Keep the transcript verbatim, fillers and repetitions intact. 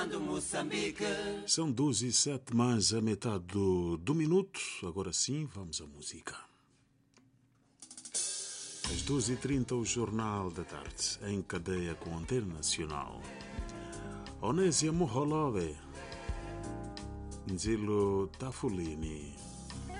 Moçambique. São doze e sete, mais a metade do, do minuto. Agora sim, vamos à música. Às doze e trinta, o Jornal da Tarde, em cadeia com a Antena Nacional. Onésia Moholove, Nzilo Tafulini.